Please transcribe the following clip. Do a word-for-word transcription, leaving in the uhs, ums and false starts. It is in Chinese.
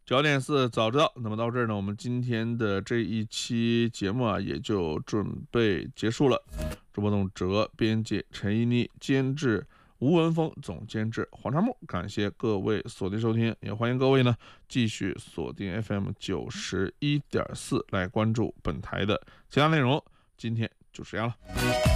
九点四早知道。那么到这儿呢，我们今天的这一期节目啊，也就准备结束了。主播董哲，编辑陈一妮，监制吴文峰，总监制黄长木。感谢各位锁定收听，也欢迎各位呢继续锁定 F M 九十一点四来关注本台的其他内容。今天就这样了。